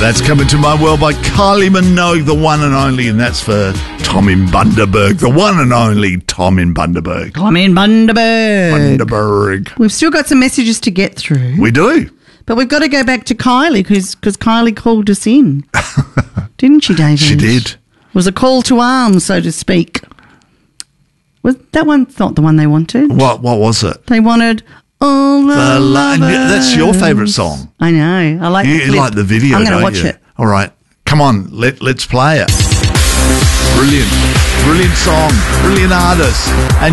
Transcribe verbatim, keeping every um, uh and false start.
That's Coming to My World by Kylie Minogue, the one and only, and that's for Tom in Bundaberg, the one and only Tom in Bundaberg. Tom in Bundaberg. Bundaberg. We've still got some messages to get through. We do. But we've got to go back to Kylie because Kylie called us in. Didn't she, David? She did. It was a call to arms, so to speak. Was that one not the one they wanted? What What was it? They wanted All the, The Lovers. Lo- That's your favourite song. I know. I like You, the you clip. like the video, I'm going don't to watch you? it. All right. Come on. Let, let's play it. Brilliant. Brilliant song. Brilliant artist. And